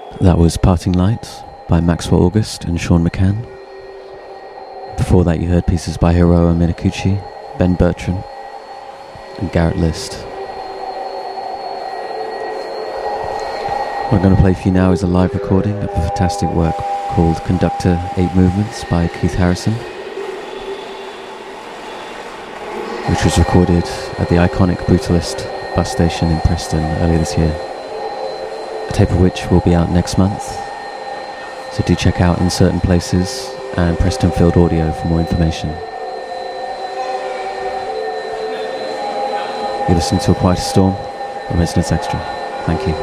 That was Parting Light by Maxwell August and Sean McCann. Before that you heard pieces by Hiroa Minakuchi, Ben Bertrand and Garrett List. What I'm going to play for you now is a live recording of a fantastic work called Conductor 8 Movements by Keith Harrison, which was recorded at the iconic Brutalist bus station in Preston earlier this year. A tape of which will be out next month, so do check out In Certain Places and Preston Field Audio for more information. You're listening to A Quiet Storm from Resonance Extra. Thank you.